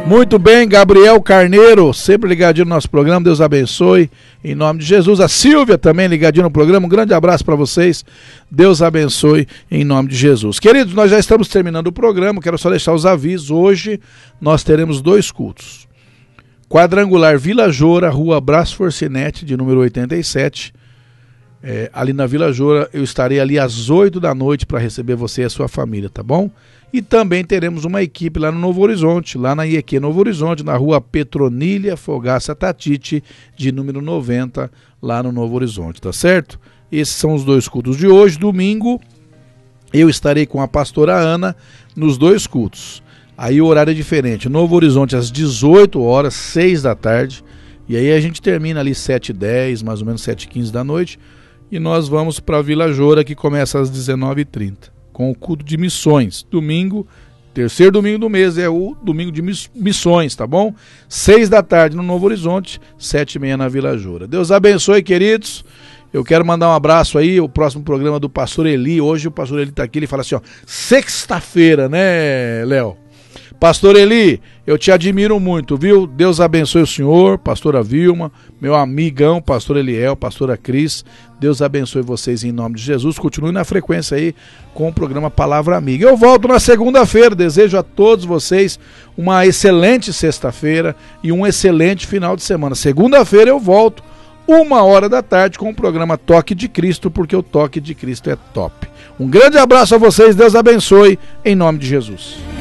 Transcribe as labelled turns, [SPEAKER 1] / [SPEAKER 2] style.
[SPEAKER 1] Muito bem, Gabriel Carneiro, sempre ligadinho no nosso programa, Deus abençoe, em nome de Jesus. A Silvia também ligadinho no programa, um grande abraço para vocês, Deus abençoe, em nome de Jesus. Queridos, nós já estamos terminando o programa, quero só deixar os avisos. Hoje nós teremos 2 cultos. Quadrangular Vila Joura, Rua Brás Forcinete, de número 87. Ali na Vila Joura, eu estarei ali às 8 da noite para receber você e a sua família, tá bom? E também teremos uma equipe lá no Novo Horizonte, lá na IEQ Novo Horizonte, na Rua Petronília Fogaça Tatite, de número 90, lá no Novo Horizonte, tá certo? Esses são os 2 cultos de hoje. Domingo, eu estarei com a pastora Ana nos 2 cultos. Aí o horário é diferente. Novo Horizonte às 18 horas, 6 da tarde. E aí a gente termina ali 7h10, mais ou menos 7h15 da noite. E nós vamos para a Vila Joura, que começa às 19h30, com o culto de missões. Domingo, terceiro domingo do mês, é o domingo de missões, tá bom? 6 da tarde no Novo Horizonte, 7h30 na Vila Joura. Deus abençoe, queridos. Eu quero mandar um abraço aí, o próximo programa do pastor Eli. Hoje o pastor Eli está aqui, ele fala assim, ó, sexta-feira, né, Léo? Pastor Eli, eu te admiro muito, viu? Deus abençoe o senhor, pastora Vilma, meu amigão, pastor Eliel, pastora Cris. Deus abençoe vocês em nome de Jesus. Continue na frequência aí com o programa Palavra Amiga. Eu volto na segunda-feira. Desejo a todos vocês uma excelente sexta-feira e um excelente final de semana. Segunda-feira eu volto, 1h da tarde, com o programa Toque de Cristo, porque o Toque de Cristo é top. Um grande abraço a vocês, Deus abençoe, em nome de Jesus.